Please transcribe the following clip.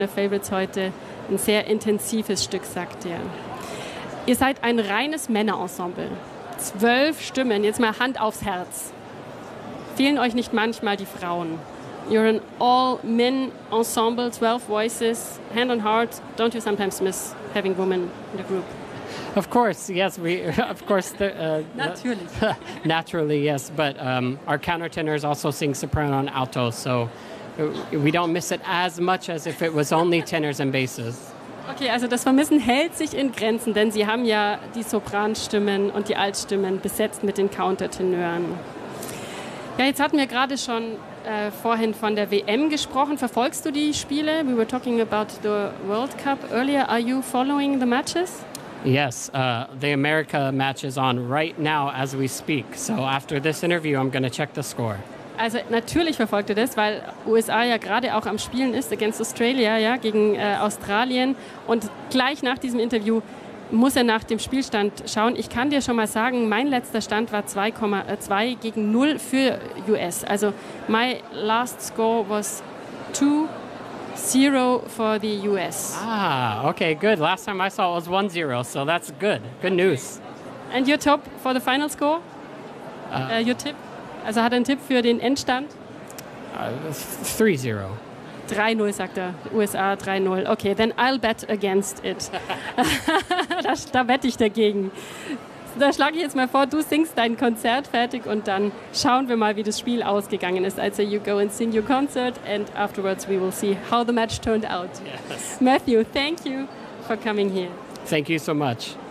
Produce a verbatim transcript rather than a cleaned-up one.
Favorites heute. Ein sehr intensives Stück, sagt er. Ihr seid ein reines Männerensemble. Zwölf Stimmen, jetzt mal Hand aufs Herz. Fehlen euch nicht manchmal die Frauen? You're an all-men ensemble, twelve voices, hand on heart. Don't you sometimes miss having women in the group? Of course, yes. We, of course, the, uh, Naturally. naturally, yes. But um, our countertenors also sing soprano and alto, so we don't miss it as much as if it was only tenors and basses. Okay, also das Vermissen hält sich in Grenzen, denn Sie haben ja die Sopranstimmen und die Altstimmen besetzt mit den Countertenören. Ja, jetzt hatten wir gerade schon äh, vorhin von der W M gesprochen. Verfolgst du die Spiele? We were talking about the World Cup earlier. Are you following the matches? Yes, uh, the America match is on right now as we speak. So after this interview, I'm going to check the score. Also natürlich verfolgt er das, weil U S A ja gerade auch am Spielen ist against Australia, ja, gegen äh, Australien. Und gleich nach diesem Interview muss er nach dem Spielstand schauen. Ich kann dir schon mal sagen, mein letzter Stand war zwei Komma zwei gegen null für U S. Also my last score was two zero for the U S. Ah, okay, good. Last time I saw it was one zero, so that's good. Good news. And your top for the final score? Uh, uh, your tip? Also hat er einen Tipp für den Endstand? Uh, three zero. drei null, sagt er. U S A drei null. Okay, then I'll bet against it. da, da wette ich dagegen. Da schlage ich jetzt mal vor, du singst dein Konzert fertig und dann schauen wir mal, wie das Spiel ausgegangen ist. Also you go and sing your concert and afterwards we will see how the match turned out. Yes. Matthew, thank you for coming here. Thank you so much.